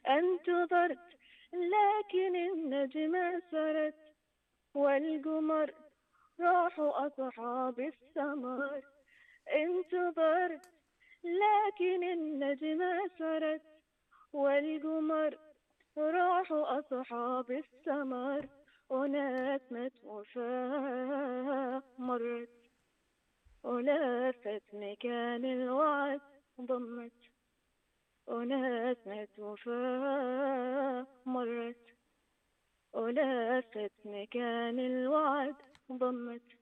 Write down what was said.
انتظرت لكن النجمة سرت، والقمر راحوا أصحاب السمر. انتظرت لكن النجمة سرت، والقمر راحوا أصحاب السمر. ونسمة وفاء مرت، ولفت مكان الوعد ضمت. ونسمة وفاء مرت، ولفت مكان الوعد ضمت.